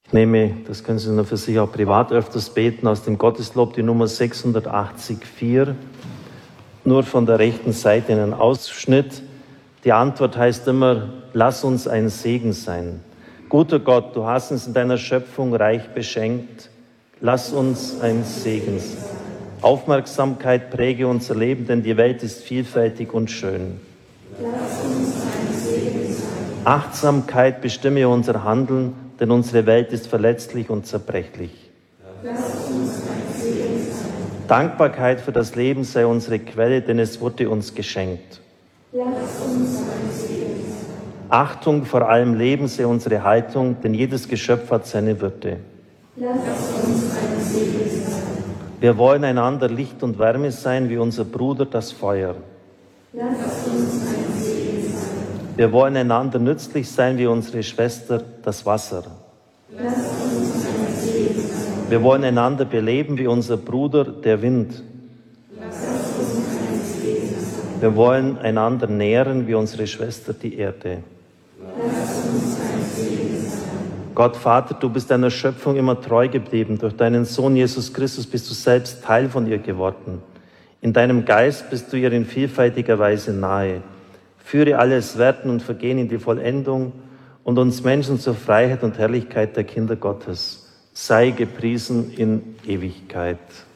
Ich nehme, das können Sie nur für sich auch privat öfters beten, aus dem Gotteslob die Nummer 684, nur von der rechten Seite einen Ausschnitt. Die Antwort heißt immer, lass uns ein Segen sein. Guter Gott, du hast uns in deiner Schöpfung reich beschenkt. Lass uns ein Segen sein. Aufmerksamkeit präge unser Leben, denn die Welt ist vielfältig und schön. Lass uns ein Segen sein. Achtsamkeit bestimme unser Handeln, denn unsere Welt ist verletzlich und zerbrechlich. Lass uns ein Segen sein. Dankbarkeit für das Leben sei unsere Quelle, denn es wurde uns geschenkt. Lass uns ein Segen sein. Achtung vor allem Leben sei unsere Haltung, denn jedes Geschöpf hat seine Würde. Lass uns ein Segen sein. Wir wollen einander Licht und Wärme sein, wie unser Bruder das Feuer. Lass uns ein Segen sein. Wir wollen einander nützlich sein, wie unsere Schwester das Wasser. Lass uns ein Segen sein. Wir wollen einander beleben, wie unser Bruder der Wind. Lass uns ein Segen sein. Wir wollen einander nähren, wie unsere Schwester die Erde. Lass uns ein Segen sein. Gott, Vater, du bist deiner Schöpfung immer treu geblieben. Durch deinen Sohn Jesus Christus bist du selbst Teil von ihr geworden. In deinem Geist bist du ihr in vielfältiger Weise nahe. Führe alles Werden und Vergehen in die Vollendung und uns Menschen zur Freiheit und Herrlichkeit der Kinder Gottes. Sei gepriesen in Ewigkeit.